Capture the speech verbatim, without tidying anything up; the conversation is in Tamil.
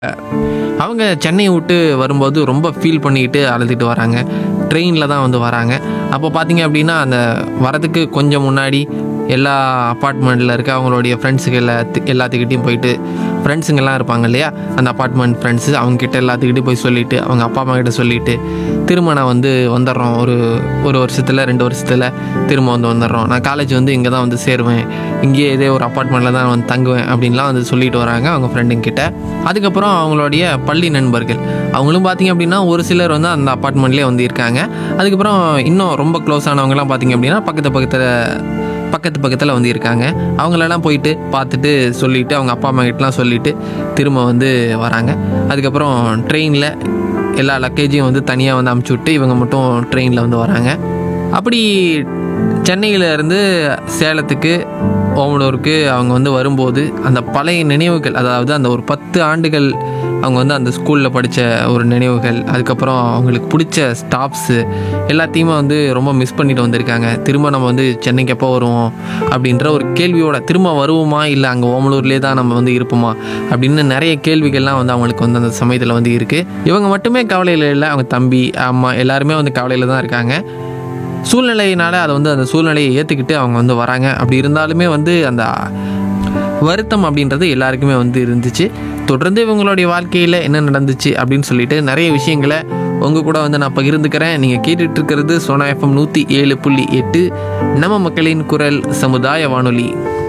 அவங்க சென்னையை விட்டு வரும்போது ரொம்ப ஃபீல் பண்ணிக்கிட்டு அழுதுட்டு வராங்க. ட்ரெயினில் தான் வந்து வராங்க. அப்போ பார்த்தீங்க அப்படின்னா, அந்த வரதுக்கு கொஞ்சம் முன்னாடி எல்லா அப்பார்ட்மெண்ட்டில் இருக்க அவங்களுடைய ஃப்ரெண்ட்ஸுக்கு எல்லாத்து எல்லாத்துக்கிட்டையும் போயிட்டு, ஃப்ரெண்ட்ஸுங்கெல்லாம் இருப்பாங்க இல்லையா, அந்த அப்பார்ட்மெண்ட் ஃப்ரெண்ட்ஸு அவங்ககிட்ட எல்லாத்துக்கிட்டையும் போய் சொல்லிவிட்டு, அவங்க அப்பா அம்மா கிட்ட சொல்லிவிட்டு, திரும்ப நான் வந்து வந்துடுறோம். ஒரு ஒரு வருஷத்தில் ரெண்டு வருஷத்தில் திரும்ப வந்து வந்துடுறோம். நான் காலேஜ் வந்து இங்கே தான் வந்து சேருவேன். இங்கேயே இதே ஒரு அப்பார்ட்மெண்ட்டில் தான் வந்து தங்குவேன் அப்படின்லாம் வந்து சொல்லிட்டு வராங்க அவங்க ஃப்ரெண்டுங்கிட்ட. அதுக்கப்புறம் அவங்களுடைய பள்ளி நண்பர்கள் அவங்களும் பார்த்திங்க அப்படின்னா, ஒரு சிலர் வந்து அந்த அப்பார்ட்மெண்ட்லேயே வந்து இருக்காங்க. அதுக்கப்புறம் இன்னும் ரொம்ப க்ளோஸ் ஆனவங்கலாம் பார்த்திங்க அப்படின்னா, பக்கத்து பக்கத்தில் பக்கத்து பக்கத்தில் வந்து இருக்காங்க. அவங்களெல்லாம் போயிட்டு பார்த்துட்டு சொல்லிவிட்டு, அவங்க அப்பா அம்மா கிட்டலாம் சொல்லிவிட்டு திரும்ப வந்து வராங்க. அதுக்கப்புறம் ட்ரெயினில் எல்லா லக்கேஜையும் வந்து தனியாக வந்து அமுச்சு விட்டு இவங்க மட்டும் ட்ரெயினில் வந்து வராங்க. அப்படி சென்னையிலேருந்து சேலத்துக்கு ஓமலூருக்கு அவங்க வந்து வரும்போது, அந்த பழைய நினைவுகள், அதாவது அந்த ஒரு பத்து ஆண்டுகள் அவங்க வந்து அந்த ஸ்கூலில் படித்த ஒரு நினைவுகள், அதுக்கப்புறம் அவங்களுக்கு பிடிச்ச ஸ்டாஃப்ஸு எல்லாத்தையுமே வந்து ரொம்ப மிஸ் பண்ணிட்டு வந்திருக்காங்க. திரும்ப நம்ம வந்து சென்னைக்கு எப்போ வருவோம் அப்படின்ற ஒரு கேள்வியோட திரும்ப வருவோமா, இல்லை அங்கே ஓமலூர்லேயே தான் நம்ம வந்து இருப்போமா அப்படின்னு நிறைய கேள்விகள்லாம் வந்து அவங்களுக்கு வந்து அந்த சமயத்தில் வந்து இருக்குது. இவங்க மட்டுமே கவலையில் இல்லை, அவங்க தம்பி அம்மா எல்லாருமே வந்து கவலையில் தான் இருக்காங்க. சூழ்நிலையினால் அதை வந்து அந்த சூழ்நிலையை ஏற்றுக்கிட்டு அவங்க வந்து வராங்க. அப்படி இருந்தாலுமே வந்து அந்த வருத்தம் அப்படின்றது எல்லாருக்குமே வந்து இருந்துச்சு. தொடர்ந்து இவங்களுடைய வாழ்க்கையில் என்ன நடந்துச்சு அப்படின்னு சொல்லிட்டு நிறைய விஷயங்களை உங்கள் கூட வந்து நான் பகிர்ந்துக்கிறேன். நீங்கள் கேட்டுட்டு இருக்கிறது சோனா எஃப்எம் நூற்றி ஏழு புள்ளி எட்டு நம்ம மக்களின் குரல் சமுதாய வானொலி.